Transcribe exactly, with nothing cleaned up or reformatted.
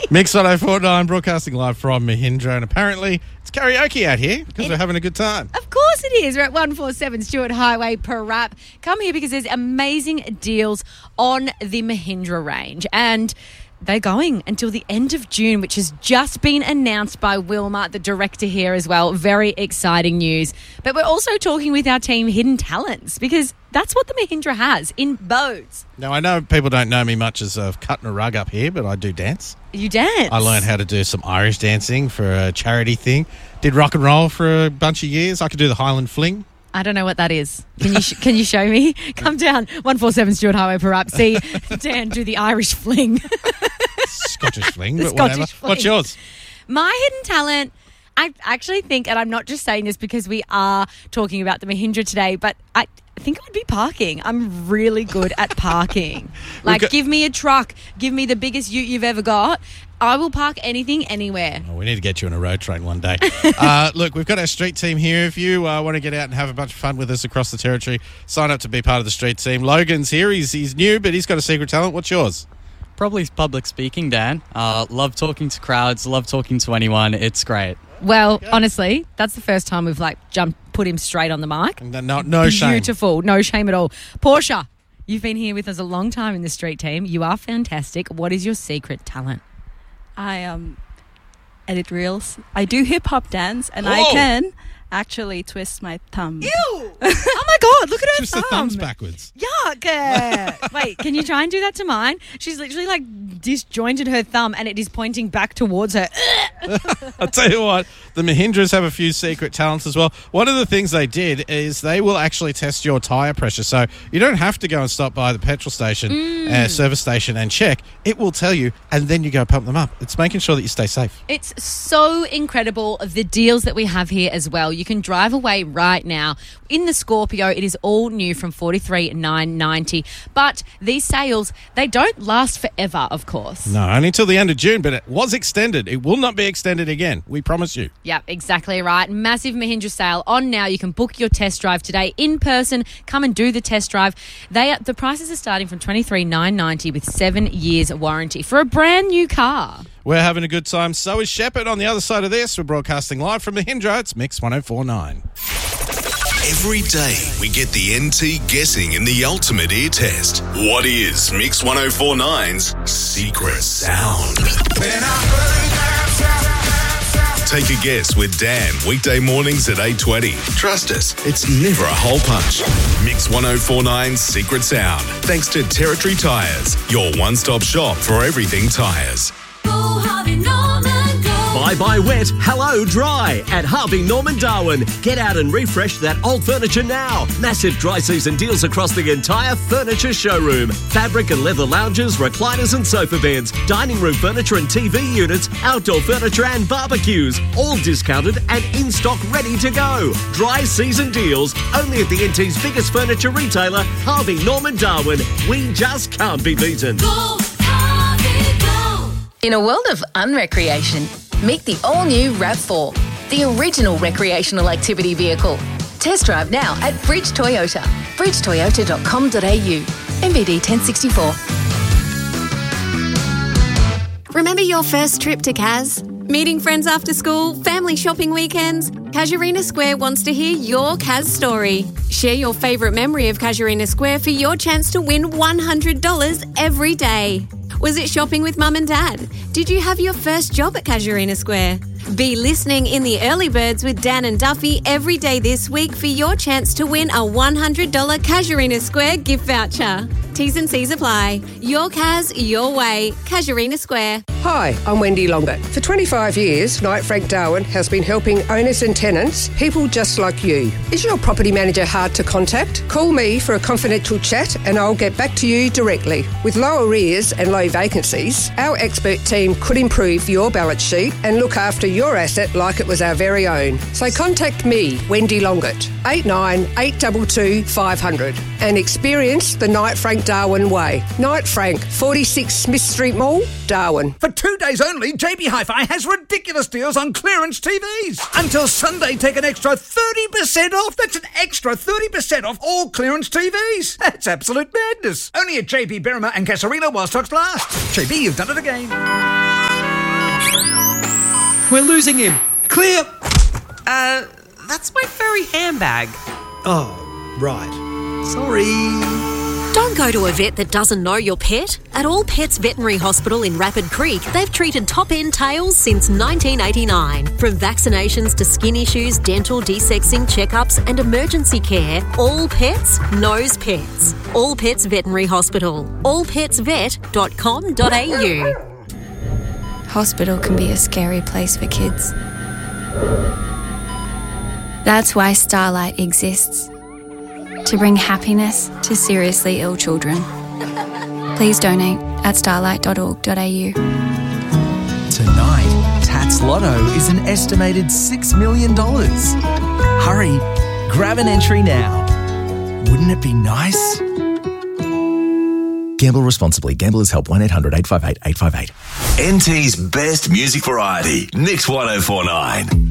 Mix one oh four point nine, broadcasting live from Mahindra, and apparently it's karaoke out here because we're having a good time. Of course it is. We're at one forty-seven Stewart Highway, Parap. Come here because there's amazing deals on the Mahindra range, and they're going until the end of June, which has just been announced by Wilma, the director here as well. Very exciting news. But we're also talking with our team Hidden Talents because that's what the Mahindra has in boats. Now, I know people don't know me much as uh, cutting a rug up here, but I do dance. You dance? I learned how to do some Irish dancing for a charity thing. Did rock and roll for a bunch of years. I could do the Highland Fling. I don't know what that is. Can you sh- can you show me? Come down one forty-seven Stewart Highway, Parap. See Dan do the Irish fling. Scottish fling, The but Scottish whatever. fling. What's yours? My hidden talent, I actually think, and I'm not just saying this because we are talking about the Mahindra today, but I think it would be parking. I'm really good at parking. Like, got- give me a truck, give me the biggest ute you've ever got. I will park anything, anywhere. Oh, we need to get you on a road train one day. uh, look, we've got our street team here. If you uh, want to get out and have a bunch of fun with us across the territory, sign up to be part of the street team. Logan's here. He's he's new, but he's got a secret talent. What's yours? Probably public speaking, Dan. Uh, love talking to crowds, love talking to anyone. It's great. Well, honestly, that's the first time we've, like, jumped, put him straight on the mic. No, no, no shame. Beautiful. No shame at all. Portia, you've been here with us a long time in the street team. You are fantastic. What is your secret talent? I um edit reels. I do hip hop dance, and I Oh. can actually twist my thumb. Ew! Oh my God! Look at her Just thumb. the thumbs backwards. Yuck! Uh, Wait, can you try and do that to mine? She's literally like disjointed her thumb, and it is pointing back towards her. I'll tell you what, the Mahindras have a few secret talents as well. One of the things they did is they will actually test your tyre pressure. So you don't have to go and stop by the petrol station, Mm. uh, service station and check. It will tell you, and then you go pump them up. It's making sure that you stay safe. It's so incredible, the deals that we have here as well. You can drive away right now in the Scorpio. It is all new from forty-three thousand nine hundred ninety dollars. But these sales, they don't last forever, of course. No, only until the end of June, but it was extended. It will not be extended again. We promise you. Yep, exactly right. Massive Mahindra sale on now. You can book your test drive today in person. Come and do the test drive. They are, the prices are starting from twenty-three thousand nine hundred ninety dollars with seven years warranty for a brand new car. We're having a good time. So is Shepherd on the other side of this. We're broadcasting live from Mahindra. It's Mix one oh four point nine. Every day we get the N T guessing in the ultimate ear test. What is Mix one oh four point nine's secret sound? Take a guess with Dan, weekday mornings at eight twenty. Trust us, it's never a hole punch. Mix one oh four point nine's secret sound. Thanks to Territory Tyres, your one-stop shop for everything tyres. Bye bye wet, hello dry at Harvey Norman Darwin. Get out and refresh that old furniture now. Massive dry season deals across the entire furniture showroom. Fabric and leather lounges, recliners and sofa beds, dining room furniture and T V units, outdoor furniture and barbecues. All discounted and in stock ready to go. Dry season deals only at the N T's biggest furniture retailer, Harvey Norman Darwin. We just can't be beaten. In a world of unrecreation, meet the all-new RAV four, the original recreational activity vehicle. Test drive now at Bridge Toyota, bridge toyota dot com dot a u, M B D ten sixty-four. Remember your first trip to Kaz? Meeting friends after school, family shopping weekends? Casuarina Square wants to hear your Kaz story. Share your favourite memory of Casuarina Square for your chance to win one hundred dollars every day. Was it shopping with mum and dad? Did you have your first job at Casuarina Square? Be listening in the early birds with Dan and Duffy every day this week for your chance to win a one hundred dollars Casuarina Square gift voucher. T's and C's apply. Your Kaz, your way. Casuarina Square. Hi, I'm Wendy Longett. For twenty-five years, Knight Frank Darwin has been helping owners and tenants, people just like you. Is your property manager hard to contact? Call me for a confidential chat and I'll get back to you directly. With low arrears and low vacancies, our expert team could improve your balance sheet and look after your asset like it was our very own. So contact me, Wendy Longett, eight nine eight two two five hundred, and experience the Knight Frank Darwin way. Knight Frank, forty-six Smith Street Mall, Darwin. For two days only, J B Hi-Fi has ridiculous deals on clearance T Vs. Until Sunday, take an extra thirty percent off. That's an extra thirty percent off all clearance T Vs. That's absolute madness. Only at J B Berrimer and Casuarina while stocks last. J B, you've done it again. We're losing him. Clear. Uh, that's my furry handbag. Oh, right. Sorry. Don't go to a vet that doesn't know your pet. At All Pets Veterinary Hospital in Rapid Creek, they've treated top-end tails since nineteen eighty-nine. From vaccinations to skin issues, dental, desexing, checkups and emergency care, All Pets knows pets. All Pets Veterinary Hospital. all pets vet dot com dot a u. Hospital can be a scary place for kids. That's why Starlight exists. To bring happiness to seriously ill children. Please donate at starlight dot org dot a u. Tonight, Tats Lotto is an estimated six million dollars. Hurry, grab an entry now. Wouldn't it be nice? Gamble responsibly. Gamblers Help one eight hundred eight five eight eight five eight. N T's best music variety. Mix one oh four nine.